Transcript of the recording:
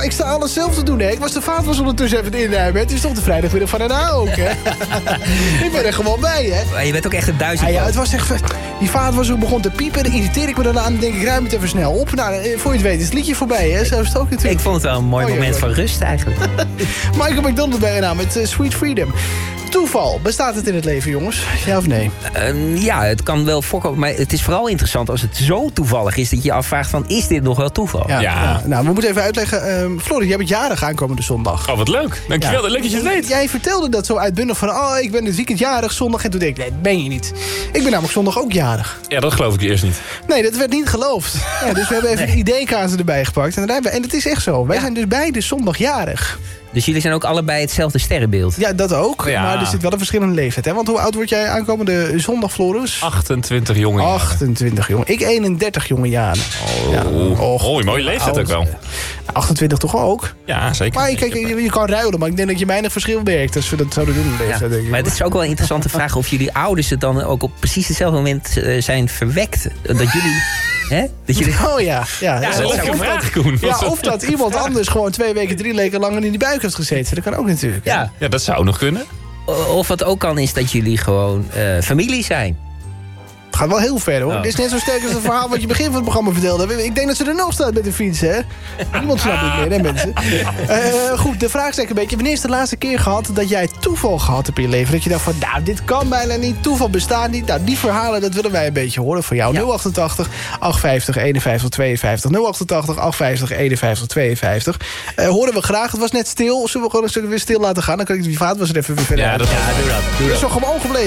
ik sta alles zelf te doen, hè. Ik was de vaatwas ondertussen even inruimen. Het is toch de vrijdagmiddag van daarna ook, hè. Ik ben er gewoon bij, hè. Maar je bent ook echt een duizend. Ja, het was echt... Die vaatwas begon te piepen. Dan irriteer ik me daarna en dan denk ik, ruim het even snel op. Nou, voor je het weet is het liedje voorbij, hè. Zo is het ook natuurlijk. Ik vond het wel een mooi moment van rust, eigenlijk. Michael McDonald bijna met Sweet Freedom. Toeval, bestaat het in het leven, jongens? Ja of nee? Ja, het kan wel voorkomen. Maar het is vooral interessant als het zo toevallig is... dat je je afvraagt van, is dit nog wel toeval? Ja. Nou, we moeten even uitleggen. Floris, jij bent jarig aankomende zondag. Oh, wat leuk. Dankjewel, leuk dat je het weet. Jij vertelde dat zo uitbundig van... ik ben dit weekend jarig, zondag. En toen denk ik, nee, dat ben je niet. Ik ben namelijk zondag ook jarig. Ja, dat geloof ik eerst niet. Nee, dat werd niet geloofd. Ja, dus we hebben even ID-kaarten erbij gepakt. En het is echt zo. Wij zijn dus beide zondag jarig. Dus jullie zijn ook allebei hetzelfde sterrenbeeld? Ja, dat ook. Ja. Maar er zit wel een verschillende leeftijd. Hè? Want hoe oud word jij aankomende zondag, Floris? 28 jonge jaren. 28 jongen. Ik 31 jonge jaren. Mooie leeftijd ook wel. 28 toch ook? Ja, zeker. Maar kijk, je kan ruilen, maar ik denk dat je weinig verschil merkt als we dat zouden doen in de leeftijd. Denk ik. Maar het is ook wel een interessante vraag of jullie ouders het dan ook op precies hetzelfde moment zijn verwekt. Dat jullie... Hè? Dat jullie... Oh ja. Ja, dat is een leuke vraag, Koen. Ja, of dat iemand anders gewoon 2 weken, 3 weken langer in die buik heeft gezeten. Dat kan ook natuurlijk. Ja. Ja, dat zou nog kunnen. Of wat ook kan is dat jullie gewoon familie zijn. Het gaat wel heel ver, hoor. Oh. Dit is net zo sterk als het verhaal wat je begin van het programma vertelde. Ik denk dat ze er nog staat met de fiets, hè? Niemand snapt het meer, hè, mensen? Goed, de vraag is eigenlijk een beetje... Wanneer is de laatste keer gehad dat jij toeval gehad hebt in je leven? Dat je dacht van, nou, dit kan bijna niet. Toeval bestaat niet. Nou, die verhalen, dat willen wij een beetje horen van jou. Ja. 088 850 51 52. 088 850 51 52. Horen we graag. Het was net stil. Zullen we gewoon een stuk weer stil laten gaan? Dan kan ik die vaatwas er even weer verder uit. Ja, doe dat. Het is zo gewoon gebleven.